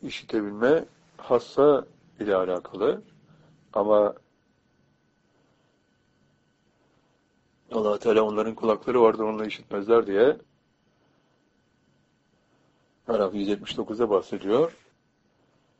işitebilme hassa ile alakalı. Ama Allah Teala onların kulakları vardır, onunla işitmezler diye Araf 179'da bahsediyor.